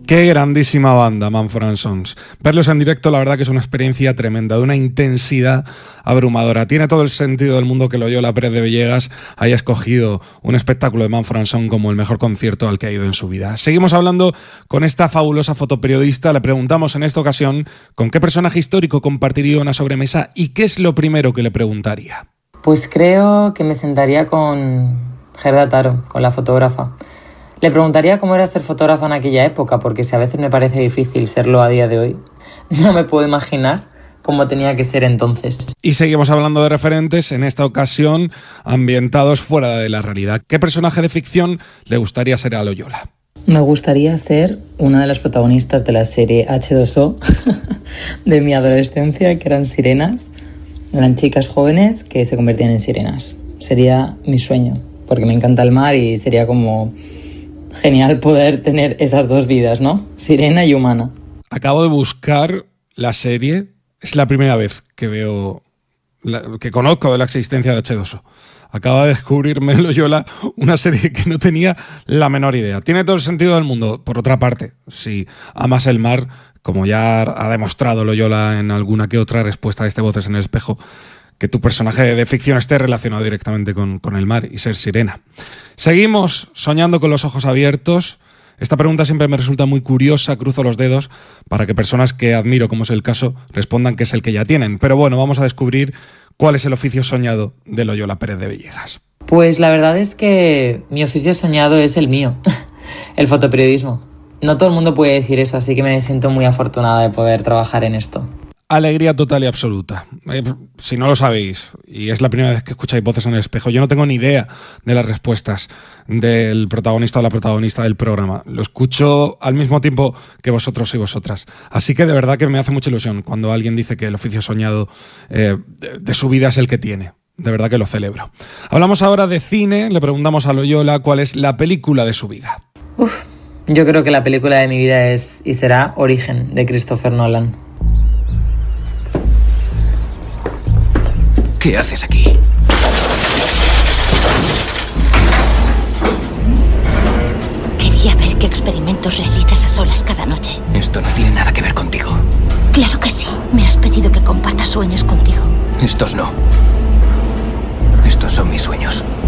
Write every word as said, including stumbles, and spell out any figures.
Qué grandísima banda, Mumford and Sons. Verlos en directo, la verdad que es una experiencia tremenda, de una intensidad abrumadora. Tiene todo el sentido del mundo que Loyola Pérez de Villegas haya escogido un espectáculo de Mumford and Sons como el mejor concierto al que ha ido en su vida. Seguimos hablando con esta fabulosa fotoperiodista. Le preguntamos en esta ocasión con qué personaje histórico compartiría una sobremesa y qué es lo primero que le preguntaría. Pues creo que me sentaría con Gerda Taro, con la fotógrafa. Le preguntaría cómo era ser fotógrafa en aquella época, porque si a veces me parece difícil serlo a día de hoy, no me puedo imaginar cómo tenía que ser entonces. Y seguimos hablando de referentes, en esta ocasión ambientados fuera de la realidad. ¿Qué personaje de ficción le gustaría ser a Loyola? Me gustaría ser una de las protagonistas de la serie hache dos o de mi adolescencia, que eran sirenas. Eran chicas jóvenes que se convertían en sirenas. Sería mi sueño, porque me encanta el mar y sería como genial poder tener esas dos vidas, ¿no? Sirena y humana. Acabo de buscar la serie. Es la primera vez que veo, la, que conozco de la existencia de hache dos o. Acaba de descubrirme Loyola una serie que no tenía la menor idea. Tiene todo el sentido del mundo. Por otra parte, si amas el mar, como ya ha demostrado Loyola en alguna que otra respuesta de este Voces en el Espejo, que tu personaje de ficción esté relacionado directamente con, con el mar y ser sirena. Seguimos soñando con los ojos abiertos. Esta pregunta siempre me resulta muy curiosa, cruzo los dedos para que personas que admiro, como es el caso, respondan que es el que ya tienen. Pero bueno, vamos a descubrir cuál es el oficio soñado de Loyola Pérez de Villegas. Pues la verdad es que mi oficio soñado es el mío, el fotoperiodismo. No todo el mundo puede decir eso, así que me siento muy afortunada de poder trabajar en esto. Alegría total y absoluta. Eh, si no lo sabéis, y es la primera vez que escucháis Voces en el Espejo, yo no tengo ni idea de las respuestas del protagonista o la protagonista del programa. Lo escucho al mismo tiempo que vosotros y vosotras. Así que de verdad que me hace mucha ilusión cuando alguien dice que el oficio soñado eh, de, de su vida es el que tiene. De verdad que lo celebro. Hablamos ahora de cine. Le preguntamos a Loyola cuál es la película de su vida. Uf, yo creo que la película de mi vida es y será Origen, de Christopher Nolan. ¿Qué haces aquí? Quería ver qué experimentos realizas a solas cada noche. Esto no tiene nada que ver contigo. Claro que sí. Me has pedido que comparta sueños contigo. Estos no. Estos son mis sueños.